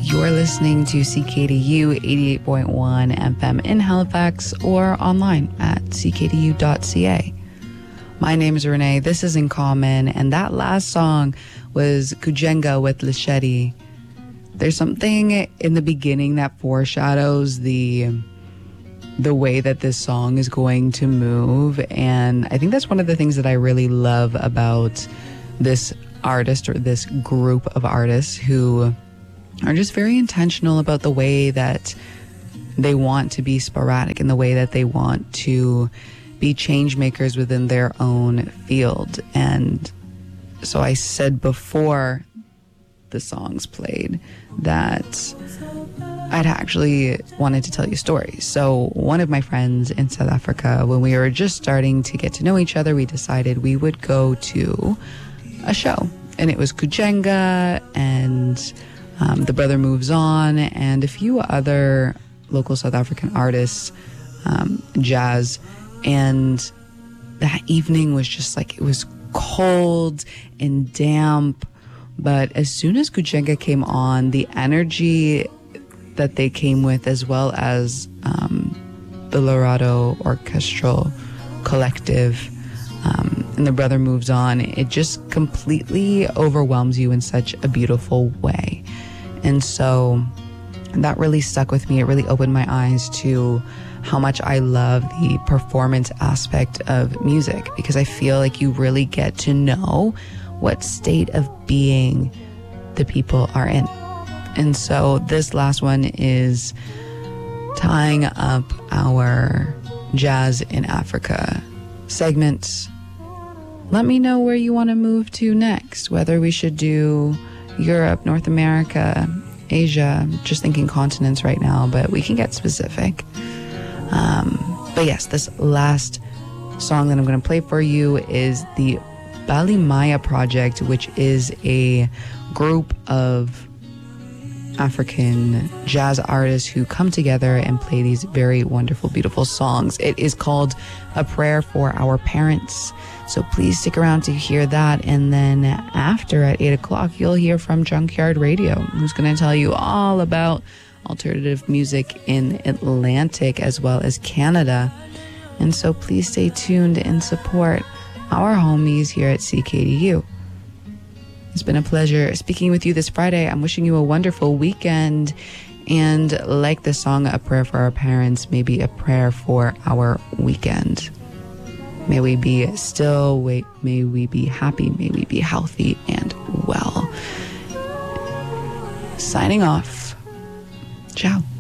You're listening to CKDU 88.1 FM in Halifax or online at ckdu.ca. My name is Renee. This is In Common, and that last song was Kujenga with Lesheti. There's something in the beginning that foreshadows the way that this song is going to move, and I think that's one of the things that I really love about this artist or this group of artists who are just very intentional about the way that they want to be sporadic and the way that they want to be change makers within their own field. And so I said before the songs played that I'd actually wanted to tell you stories. So one of my friends in South Africa, when we were just starting to get to know each other, we decided we would go to a show. And it was Kujenga and The Brother Moves On and a few other local South African artists, jazz. And that evening was just like, it was cold and damp. But as soon as Kujenga came on, the energy that they came with, as well as the Lorado Orchestral Collective, and The Brother Moves On, it just completely overwhelms you in such a beautiful way. And so that really stuck with me. It really opened my eyes to how much I love the performance aspect of music, because I feel like you really get to know what state of being the people are in. And so this last one is tying up our Jazz in Africa segment. Let me know where you want to move to next, whether we should do Europe, North America, Asia. I'm just thinking continents right now, but we can get specific. But yes, this last song that I'm going to play for you is the Balimaya Project, which is a group of African jazz artists who come together and play these very wonderful, beautiful songs. It is called A Prayer for Our Parents. So please stick around to hear that. And then after, at 8 o'clock, you'll hear from Junkyard Radio, who's going to tell you all about alternative music in Atlantic as well as Canada. And so please stay tuned and support our homies here at CKDU. It's been a pleasure speaking with you this Friday. I'm wishing you a wonderful weekend. And like the song, A Prayer for Our Parents, maybe a prayer for our weekend. May we be still, may we be happy, may we be healthy and well. Signing off. Ciao.